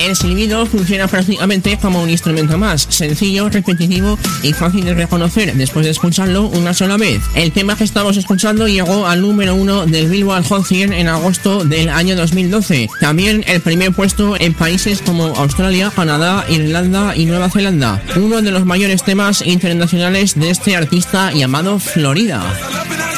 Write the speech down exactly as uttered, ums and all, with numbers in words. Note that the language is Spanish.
El silbido funciona prácticamente como un instrumento más, sencillo, repetitivo y fácil de reconocer después de escucharlo una sola vez. El tema que estamos escuchando llegó al número uno del Billboard Hot cien en agosto del año dos mil doce. También el primer puesto en países como Australia, Canadá, Irlanda y Nueva Zelanda. Uno de los mayores temas internacionales de este artista llamado Florida.